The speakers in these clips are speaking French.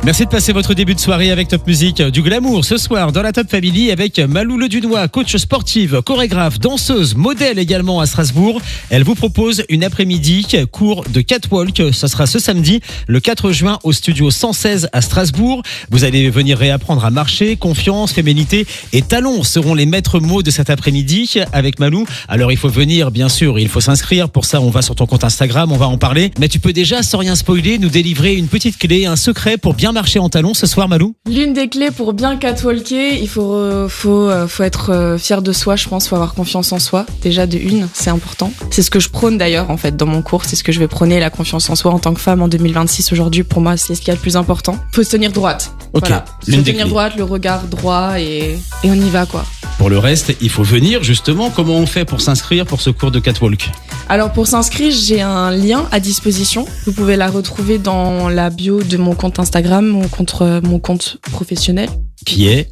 Merci de passer votre début de soirée avec Top Music. Du glamour ce soir dans la Top Family avec Malou Ledunois, coach sportive, chorégraphe, danseuse, modèle également à Strasbourg. Elle vous propose une après-midi cours de catwalk. Ça sera ce samedi, le 4 juin au studio 116 à Strasbourg. Vous allez venir réapprendre à marcher. Confiance, féminité et talons seront les maîtres mots de cet après-midi avec Malou. Alors il faut venir, bien sûr, il faut s'inscrire. Pour ça, on va sur ton compte Instagram, on va en parler. Mais tu peux déjà, sans rien spoiler, nous délivrer une petite clé, un secret pour bien marcher en talons ce soir, Malou? L'une des clés pour bien catwalker, il faut être fier de soi, je pense, faut avoir confiance en soi. Déjà de une, c'est important. C'est ce que je prône d'ailleurs en fait dans mon cours, c'est ce que je vais prôner, la confiance en soi en tant que femme en 2026 aujourd'hui. Pour moi, c'est ce qu'il y a de plus important. Faut se tenir droite. Ok. Voilà. Se tenir droite, le regard droit et on y va quoi. Pour le reste, il faut venir justement. Comment on fait pour s'inscrire pour ce cours de catwalk? Alors pour s'inscrire, j'ai un lien à disposition. Vous pouvez la retrouver dans la bio de mon compte Instagram, mon compte professionnel. Qui est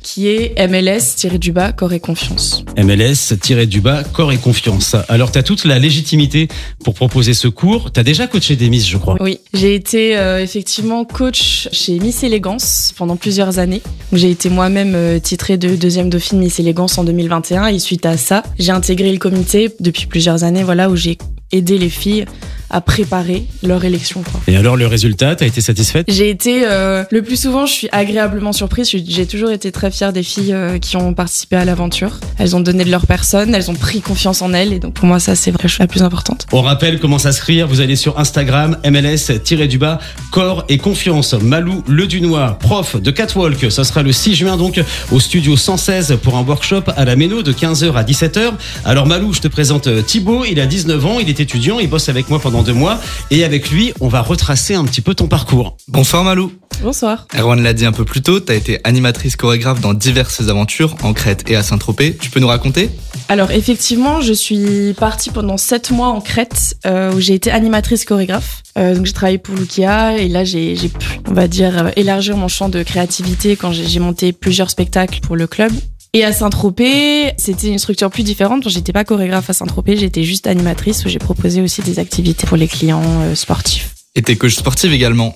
MLS-du-bas, corps et confiance. MLS-du-bas, corps et confiance. Alors, tu as toute la légitimité pour proposer ce cours. Tu as déjà coaché des Miss, je crois. Oui, j'ai été effectivement coach chez Miss Élégance pendant plusieurs années. J'ai été moi-même titrée de deuxième dauphine Miss Élégance en 2021 et suite à ça, j'ai intégré le comité depuis plusieurs années, voilà, où j'ai aidé les filles à préparer leur élection, quoi. Et alors, le résultat, t'as été satisfaite? J'ai été, le plus souvent, je suis agréablement surprise. J'ai toujours été très fière des filles qui ont participé à l'aventure. Elles ont donné de leur personne, elles ont pris confiance en elles. Et donc, pour moi, ça, c'est la chose la plus importante. On rappelle comment s'inscrire. Vous allez sur Instagram, MLS-du-bas, corps et confiance. Malou Ledunois, prof de catwalk. Ça sera le 6 juin, donc, au studio 116 pour un workshop à la Méno de 15h à 17h. Alors, Malou, je te présente Thibaut. Il a 19 ans, il est étudiant, il bosse avec moi pendant 2 mois et avec lui on va retracer un petit peu ton parcours. Bonsoir Malou. Bonsoir. Erwan l'a dit un peu plus tôt, t'as été animatrice chorégraphe dans diverses aventures en Crète et à Saint-Tropez. Tu peux nous raconter? Alors effectivement, je suis partie pendant 7 mois en Crète où j'ai été animatrice chorégraphe. Donc j'ai travaillé pour Lukia et là j'ai pu, on va dire, élargir mon champ de créativité quand j'ai monté plusieurs spectacles pour le club. Et à Saint-Tropez, c'était une structure plus différente. J'étais pas chorégraphe à Saint-Tropez, j'étais juste animatrice où j'ai proposé aussi des activités pour les clients sportifs. Et t'es coach sportive également.